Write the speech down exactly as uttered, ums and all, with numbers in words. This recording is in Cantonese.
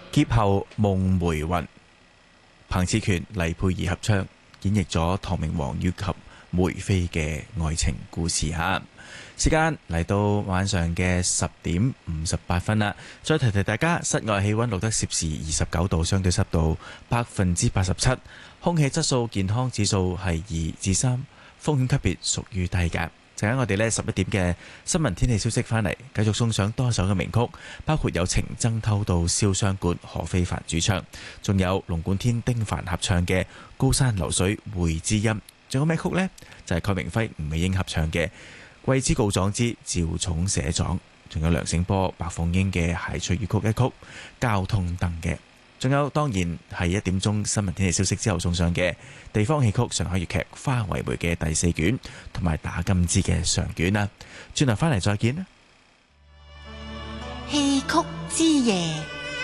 劫後夢梅魂，彭熾權、黎佩儀合唱演繹咗唐明皇以及梅妃嘅愛情故事嚇。時間嚟到晚上嘅十點五十八分啦，再提提大家，室外氣溫錄得攝氏二十九度，相對濕度百分之八十七，空氣質素健康指數係二至三，風險級別屬於低㗎。陣間我哋呢十一點嘅新聞天氣消息翻嚟，繼續送上多首嘅名曲，包括有情僧偷渡燒傷館何非凡主唱，仲有龍貫天丁凡合唱嘅高山流水會知音，仲有咩曲呢？就係蓋明輝吳美英合唱嘅貴之告狀之趙重寫狀，仲有梁醒波白鳳英嘅諧趣粵曲一曲交通燈嘅，仲有當然係一點鐘新聞天氣消息之後送上嘅地方戲曲上海粵劇花為媒嘅第四卷，同埋打金枝嘅上卷啦。轉頭翻嚟再見啦。 戲曲之夜。